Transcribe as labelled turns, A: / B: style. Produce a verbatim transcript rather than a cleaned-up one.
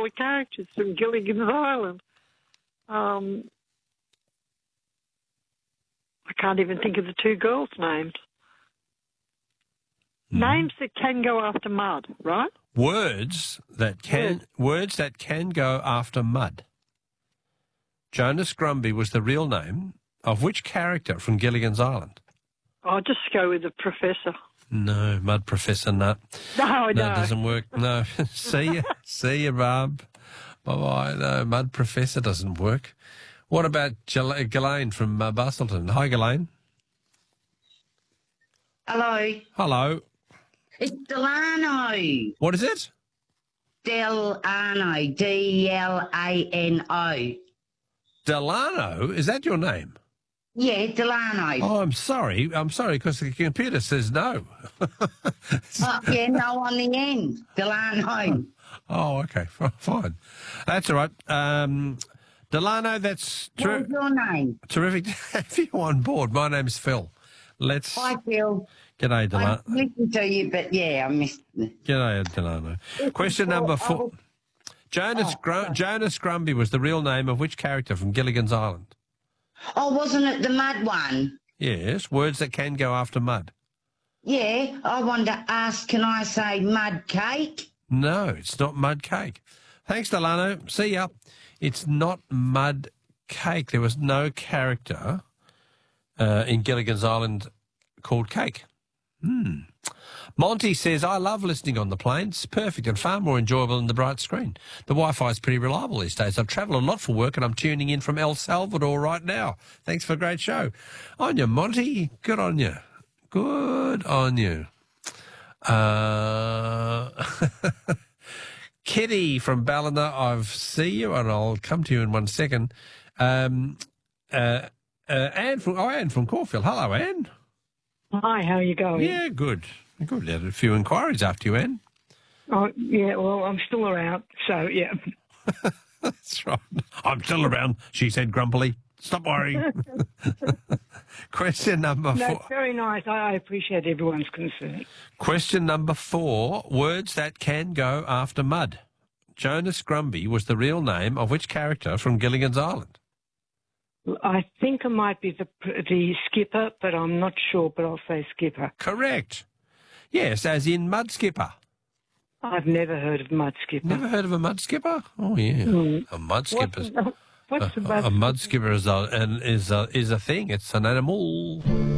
A: all the characters from Gilligan's Island. Um, I can't even think of the two girls' names. Mm. Names that can go after mud, right?
B: Words that can words. words that can go after mud. Jonas Grumby was the real name of which character from Gilligan's Island?
A: I'll just go with the professor.
B: No, Mud Professor Nut.
A: No, no.
B: That doesn't work. No. See you. See you, Barb. Bye-bye. No, Mud Professor doesn't work. What about Ghislaine Ghislaine from uh, Bustleton? Hi, Ghislaine.
C: Hello.
B: Hello.
C: It's Delano.
B: What is it?
C: Delano. D L A N O.
B: Delano? Is that your name?
C: Yeah, Delano.
B: Oh, I'm sorry. I'm sorry because the computer says no.
C: Oh, yeah, no on the end. Delano.
B: Oh, okay. Fine. That's all right. Um, Delano, that's ter-
C: What's your name?
B: Terrific to have you on board. My name's Phil. Let's.
C: Hi, Phil.
B: G'day, Delano.
C: I listened to you, but yeah, I missed.
B: G'day, Delano. Question number four. Jonas,
C: Oh,
B: Grum- Jonas Grumby was the real name of which character from Gilligan's Island?
C: Oh, wasn't it the mud one?
B: Yes, words that can go after mud.
C: Yeah, I wanted to ask, can I say mud cake?
B: No, it's not mud cake. Thanks, Delano. See ya. It's not mud cake. There was no character uh, in Gilligan's Island called Cake. Hmm. Monty says, I love listening on the plane. It's perfect and far more enjoyable than the bright screen. The Wi-Fi is pretty reliable these days. I've travelled a lot for work and I'm tuning in from El Salvador right now. Thanks for a great show. On you, Monty. Good on you. Good on you. Uh, Kitty from Ballina, I've see you and I'll come to you in one second. Um, uh, uh, Anne from, oh, Anne from Caulfield. Hello, Anne.
A: Hi, how are you going?
B: Yeah, good. Good. Had a few inquiries after you, Anne.
A: Oh, yeah, well, I'm still around, so, yeah.
B: That's right. I'm still around, she said grumpily. Stop worrying. Question number
A: No,
B: four.
A: it's very nice. I, I appreciate everyone's concern.
B: Question number four. Words that can go after mud. Jonas Grumby was the real name of which character from Gilligan's Island?
A: I think it might be the the skipper, but I'm not sure, but I'll say skipper.
B: Correct. Yes, as in mud skipper.
A: I've never heard of mud skipper.
B: Never heard of a mud skipper? Oh, yeah.
A: Mm.
B: A mud skipper.
A: What's, what's
B: a,
A: the mud
B: a mud skipper is a, an, is, a, is a thing. It's an animal.